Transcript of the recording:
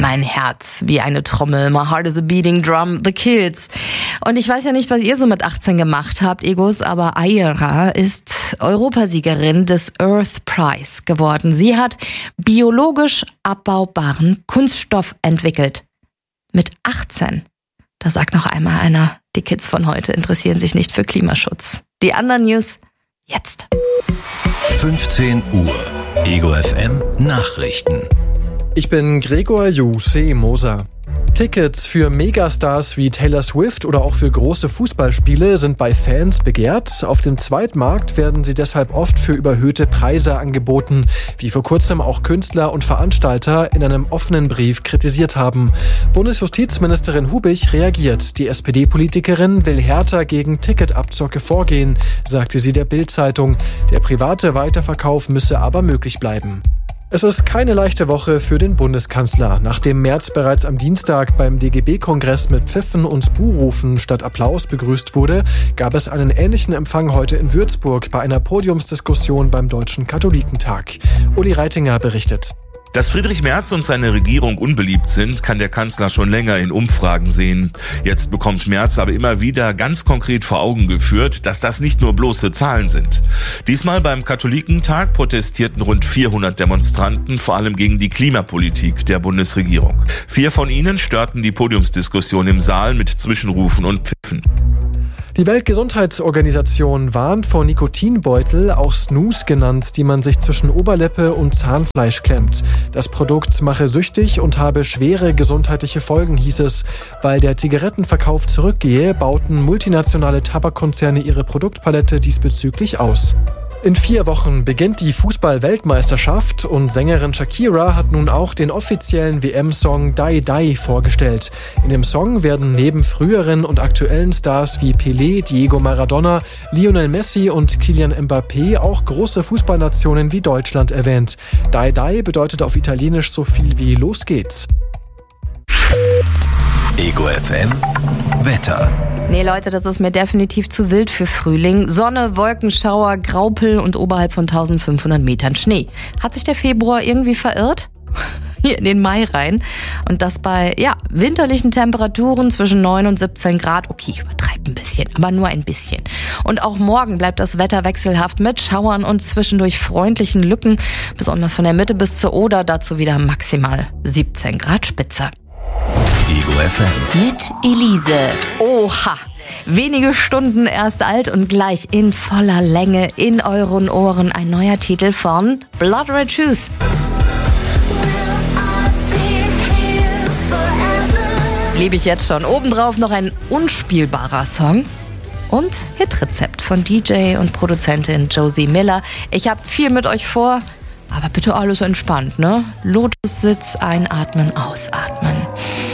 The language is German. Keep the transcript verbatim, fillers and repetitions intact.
Mein Herz wie eine Trommel, my heart is a beating drum, The Kills. Und ich weiß ja nicht, was ihr so mit achtzehn gemacht habt, Egos, aber Aira ist Europasiegerin des Earth Prize geworden. Sie hat biologisch abbaubaren Kunststoff entwickelt. Mit achtzehn. Da sagt noch einmal einer, die Kids von heute interessieren sich nicht für Klimaschutz. Die anderen News jetzt. fünfzehn Uhr. Ego F M Nachrichten. Ich bin Gregor Juse Moser. Tickets für Megastars wie Taylor Swift oder auch für große Fußballspiele sind bei Fans begehrt. Auf dem Zweitmarkt werden sie deshalb oft für überhöhte Preise angeboten, wie vor kurzem auch Künstler und Veranstalter in einem offenen Brief kritisiert haben. Bundesjustizministerin Hubich reagiert. Die S P D-Politikerin will härter gegen Ticketabzocke vorgehen, sagte sie der Bild-Zeitung. Der private Weiterverkauf müsse aber möglich bleiben. Es ist keine leichte Woche für den Bundeskanzler. Nachdem Merz bereits am Dienstag beim D G B-Kongress mit Pfiffen und Buhrufen statt Applaus begrüßt wurde, gab es einen ähnlichen Empfang heute in Würzburg bei einer Podiumsdiskussion beim Deutschen Katholikentag. Uli Reitinger berichtet. Dass Friedrich Merz und seine Regierung unbeliebt sind, kann der Kanzler schon länger in Umfragen sehen. Jetzt bekommt Merz aber immer wieder ganz konkret vor Augen geführt, dass das nicht nur bloße Zahlen sind. Diesmal beim Katholikentag protestierten rund vierhundert Demonstranten, vor allem gegen die Klimapolitik der Bundesregierung. Vier von ihnen störten die Podiumsdiskussion im Saal mit Zwischenrufen und Pfiffen. Die Weltgesundheitsorganisation warnt vor Nikotinbeutel, auch Snus genannt, die man sich zwischen Oberlippe und Zahnfleisch klemmt. Das Produkt mache süchtig und habe schwere gesundheitliche Folgen, hieß es. Weil der Zigarettenverkauf zurückgehe, bauten multinationale Tabakkonzerne ihre Produktpalette diesbezüglich aus. In vier Wochen beginnt die Fußball-Weltmeisterschaft und Sängerin Shakira hat nun auch den offiziellen W M-Song Die Die vorgestellt. In dem Song werden neben früheren und aktuellen Stars wie Pelé, Diego Maradona, Lionel Messi und Kylian Mbappé auch große Fußballnationen wie Deutschland erwähnt. Die Die bedeutet auf Italienisch so viel wie Los geht's. Ego F M Wetter. Nee, Leute, das ist mir definitiv zu wild für Frühling. Sonne, Wolkenschauer, Graupel und oberhalb von eintausendfünfhundert Metern Schnee. Hat sich der Februar irgendwie verirrt? Hier in den Mai rein. Und das bei, ja, winterlichen Temperaturen zwischen neun und siebzehn Grad. Okay, ich übertreibe ein bisschen, aber nur ein bisschen. Und auch morgen bleibt das Wetter wechselhaft mit Schauern und zwischendurch freundlichen Lücken. Besonders von der Mitte bis zur Oder, dazu wieder maximal siebzehn Grad Spitze. Ego F M. Mit Elise. Oha! Wenige Stunden erst alt und gleich in voller Länge in euren Ohren ein neuer Titel von Blood Red Shoes. Liebe ich jetzt schon. Obendrauf noch ein unspielbarer Song. Und Hitrezept von D J und Produzentin Josie Miller. Ich habe viel mit euch vor, aber bitte alles entspannt, ne? Lotussitz, einatmen, ausatmen.